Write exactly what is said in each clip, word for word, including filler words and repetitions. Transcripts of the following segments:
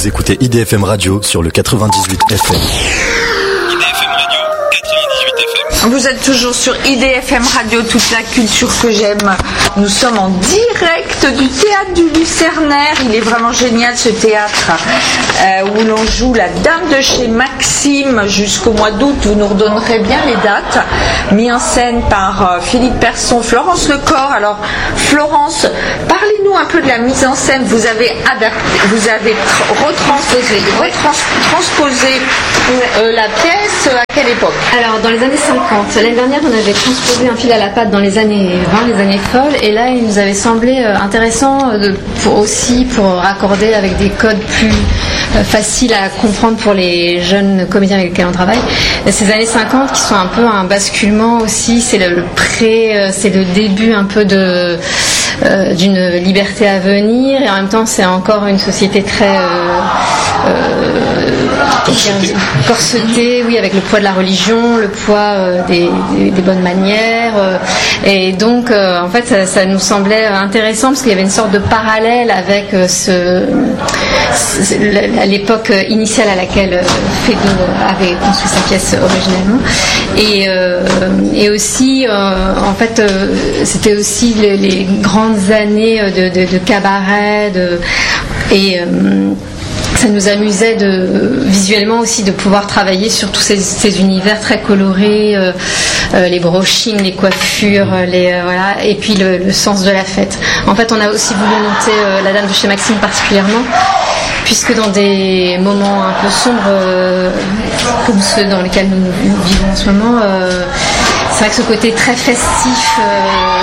Vous écoutez I D F M Radio sur le quatre-vingt-dix-huit F M. I D F M Radio, quatre-vingt-dix-huit F M. Vous êtes toujours sur I D F M Radio, toute la culture que j'aime. Nous sommes en direct du théâtre du Lucernaire. Il est vraiment génial ce théâtre euh, où l'on joue La Dame de chez Maxime jusqu'au mois d'août. Vous nous redonnerez bien les dates. Mis en scène par euh, Philippe Persson, Florence Lecor. Alors Florence, parlez-nous un peu de la mise en scène. Vous avez adapté, vous avez tr- retransposé, retransposé euh, la pièce à quelle époque? Alors dans les années cinquante. L'année dernière, on avait transposé Un fil à la patte dans les années vingt, les années folles, et là, il nous avait semblé intéressant de, pour aussi pour raccorder avec des codes plus euh, faciles à comprendre pour les jeunes comédiens avec lesquels on travaille. Et ces années cinquante qui sont un peu un basculement aussi, c'est le, le pré, euh, c'est le début un peu de euh, d'une liberté à venir, et en même temps, c'est encore une société très euh, euh, corsetée, oui, avec le poids de la religion, le poids euh, des, des, des bonnes manières, euh, et donc euh, en fait ça, ça nous semblait intéressant parce qu'il y avait une sorte de parallèle avec euh, ce, ce l'époque initiale à laquelle Feydeau avait construit sa pièce originellement, et, euh, et aussi euh, en fait euh, c'était aussi les, les grandes années de, de, de cabaret de, et euh, ça nous amusait de, visuellement aussi de pouvoir travailler sur tous ces, ces univers très colorés, euh, euh, les brochings, les coiffures, les, euh, voilà, et puis le, le sens de la fête. En fait, on a aussi voulu monter euh, La Dame de chez Maxime particulièrement, puisque dans des moments un peu sombres euh, comme ceux dans lesquels nous, nous vivons en ce moment, euh, c'est vrai que ce côté très festif euh,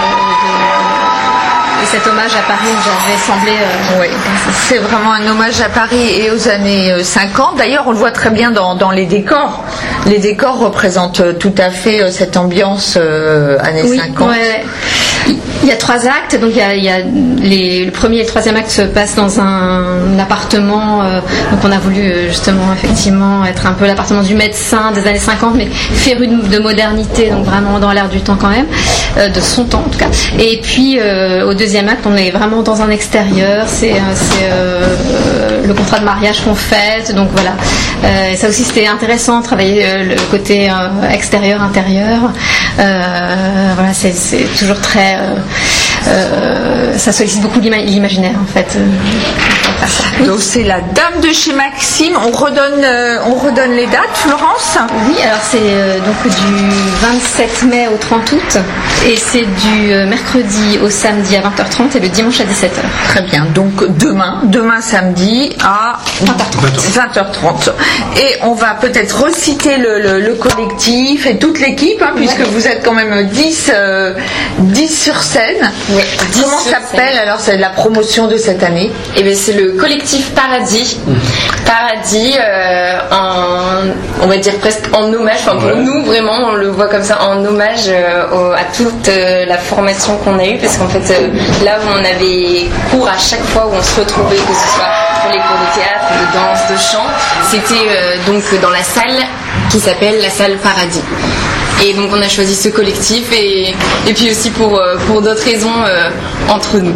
et cet hommage à Paris nous avait semblé... Euh, oui, c'est vraiment un hommage à Paris et aux années cinquante. D'ailleurs, on le voit très bien dans, dans les décors. Les décors représentent tout à fait cette ambiance euh, années oui, cinquante. Ouais. Il y a trois actes, donc il y a, il y a les, le premier et le troisième acte se passent dans un, un appartement, euh, donc on a voulu justement effectivement être un peu l'appartement du médecin des années cinquante, mais féru de, de modernité, donc vraiment dans l'air du temps quand même, euh, de son temps en tout cas. Et puis euh, au deuxième acte, on est vraiment dans un extérieur, c'est, c'est euh, le contrat de mariage qu'on fête, donc voilà. Euh, ça aussi c'était intéressant, travailler euh, le côté euh, extérieur-intérieur, euh, voilà, c'est, c'est toujours très... Euh, euh, ça sollicite beaucoup l'ima- l'imaginaire en fait. Oui. Donc c'est La Dame de chez Maxime. On redonne, euh, on redonne les dates, Florence? Oui, alors c'est euh, donc du vingt-sept mai au trente août, et c'est du euh, mercredi au samedi à vingt heures trente et le dimanche à dix-sept heures. Très bien, donc demain, demain samedi à vingt heures trente. Et on va peut-être reciter le, le, le collectif et toute l'équipe, hein, puisque ouais. Vous êtes quand même dix, euh, dix sur scène. Ouais, comment s'appelle alors c'est la promotion de cette année? Eh bien, c'est le collectif Paradis. Mmh. Paradis, euh, en, on va dire presque en hommage, enfin pour ouais. nous vraiment, on le voit comme ça, en hommage euh, au, à toute euh, la formation qu'on a eue, parce qu'en fait, euh, là où on avait cours à chaque fois où on se retrouvait, que ce soit pour les cours de théâtre, de danse, de chant, c'était euh, donc dans la salle qui s'appelle la salle Paradis. Et donc on a choisi ce collectif, et, et puis aussi pour, pour d'autres raisons euh, entre nous.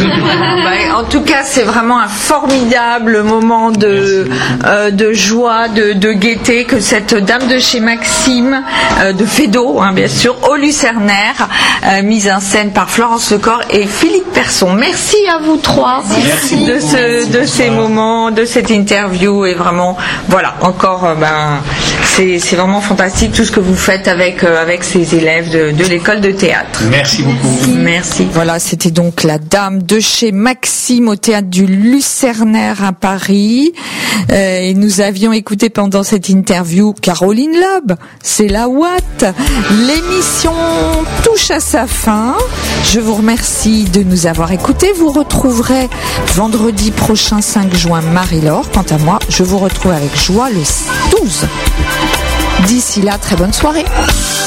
En tout cas, c'est vraiment un formidable moment de, euh, de joie, de, de gaieté que cette Dame de chez Maxime, euh, de Feydeau, hein, bien sûr, au Lucernaire, euh, mise en scène par Florence Lecor et Philippe Persson. Merci à vous trois Merci. de, ce, de ces moments, de cette interview, et vraiment, voilà, encore, euh, ben, c'est, c'est vraiment fantastique tout ce que vous faites avec, euh, avec ces élèves de, de l'école de théâtre. Merci beaucoup. Merci. Merci. Voilà, c'était donc La Dame de chez Maxime au théâtre du Lucernaire à Paris. Euh, et nous avions écouté pendant cette interview Caroline Loeb, c'est la Watt. L'émission touche à sa fin. Je vous remercie de nous avoir écoutés. Vous retrouverez vendredi prochain cinq juin Marie-Laure. Quant à moi, je vous retrouve avec joie le douze. D'ici là, très bonne soirée.